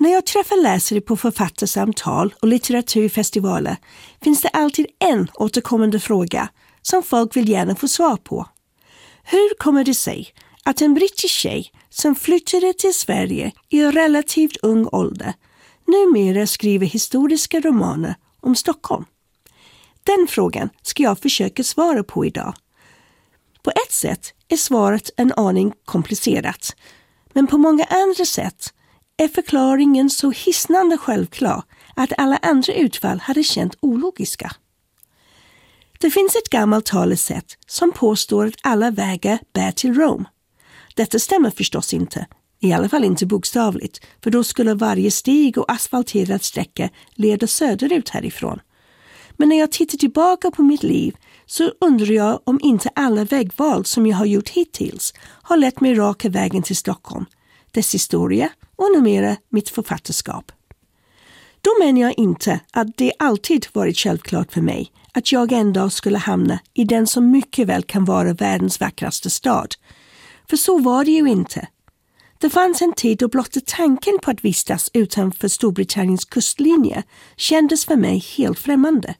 När jag träffar läsare på författarsamtal och litteraturfestivaler finns det alltid en återkommande fråga som folk vill gärna få svar på. Hur kommer det sig att en brittisk tjej som flyttade till Sverige i relativt ung ålder numera skriver historiska romaner om Stockholm? Den frågan ska jag försöka svara på idag. På ett sätt är svaret en aning komplicerat, men på många andra sätt är förklaringen så hisnande självklar att alla andra utfall hade känt ologiska. Det finns ett gammalt talesätt som påstår att alla vägar bär till Rom. Detta stämmer förstås inte, i alla fall inte bokstavligt, för då skulle varje stig och asfalterad sträcka leda söderut härifrån. Men när jag tittar tillbaka på mitt liv så undrar jag om inte alla vägval som jag har gjort hittills har lett mig raka vägen till Stockholm, dess historia och numera mitt författarskap. Då menar jag inte att det alltid varit självklart för mig att jag en dag skulle hamna i den som mycket väl kan vara världens vackraste stad. För så var det ju inte. Det fanns en tid då blotta tanken på att vistas utanför Storbritanniens kustlinje kändes för mig helt främmande.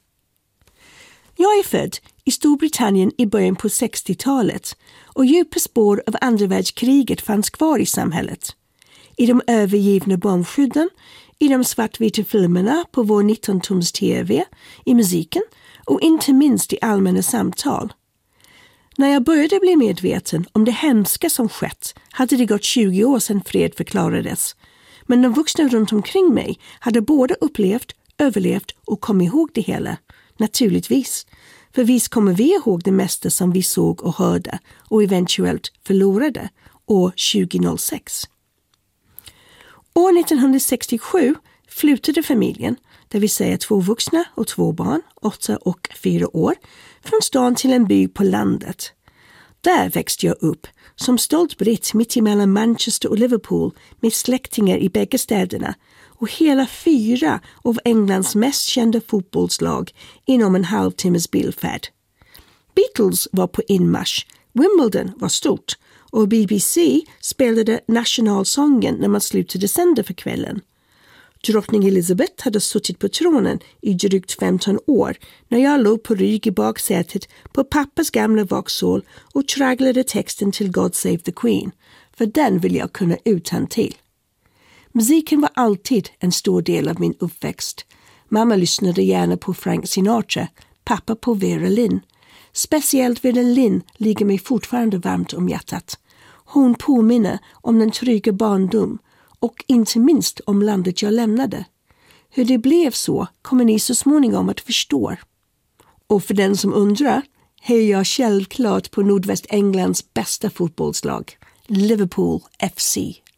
Jag är född i Storbritannien i början på 60-talet och djupa spår av andra världskriget fanns kvar i samhället. I de övergivna bombskydden, i de svartvita filmerna på vår 19-tums tv, i musiken och inte minst i allmänna samtal. När jag började bli medveten om det hemska som skett hade det gått 20 år sedan fred förklarades. Men de vuxna runt omkring mig hade både upplevt, överlevt och kom ihåg det hela. Naturligtvis. För visst kommer vi ihåg det mesta som vi såg och hörde och eventuellt förlorade år 2006. År 1967 flyttade familjen, det vill säga 2 vuxna och 2 barn, 8 och 4 år, från stan till en by på landet. Där växte jag upp som stolt britt mitt emellan Manchester och Liverpool med släktingar i bägge städerna och hela 4 av Englands mest kända fotbollslag inom en halvtimmes bilfärd. Beatles var på inmarsch, Wimbledon var stort och BBC spelade nationalsången när man slutade sända för kvällen. Drottning Elizabeth hade suttit på tronen i drygt 15 år när jag låg på rygg i baksätet på pappas gamla Vauxhall och tragglade texten till God Save the Queen, för den vill jag kunna utantill. Musiken var alltid en stor del av min uppväxt. Mamma lyssnade gärna på Frank Sinatra, pappa på Vera Lynn. Speciellt Vera Lynn ligger mig fortfarande varmt om hjärtat. Hon påminner om den trygga barndom och inte minst om landet jag lämnade. Hur det blev så kommer ni så småningom att förstå. Och för den som undrar hejar jag självklart på Nordvästenglands bästa fotbollslag, Liverpool FC.